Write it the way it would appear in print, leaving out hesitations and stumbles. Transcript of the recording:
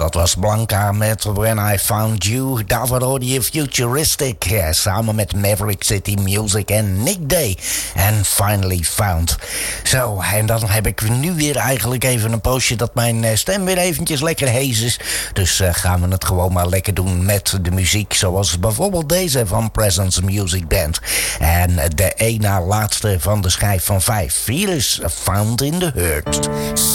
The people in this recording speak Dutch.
dat was Blanca met When I Found You. Daarvoor hoorde je Futuristic, samen met Maverick City Music en Nick Day. En Finally Found. Zo, en dan heb ik nu weer eigenlijk even een poosje dat mijn stem weer eventjes lekker hees is. Dus gaan we het gewoon maar lekker doen met de muziek. Zoals bijvoorbeeld deze van Presence Music Band. En de één na laatste van de schijf van 5. Virus Found in the Hurt.